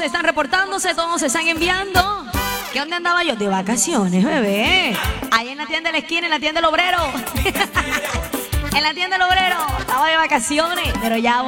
están reportándose, todos se están enviando. ¿Qué dónde andaba yo? De vacaciones, bebé. Ahí en la tienda de la esquina, en la tienda del obrero. En la tienda del obrero. Estaba de vacaciones, pero ya